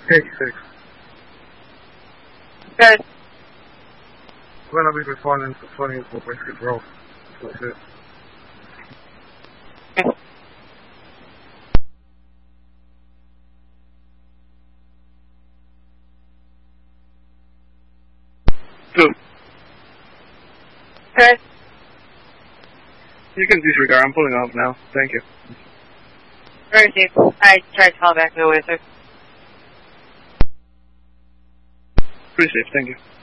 Take 6. Good. When I'll be responding to 20 is what basically growth. That's it. Okay. Two. Good. You can disregard. I'm pulling off now. Thank you. Very deep. I tried to call back, no answer. Appreciate it. Thank you.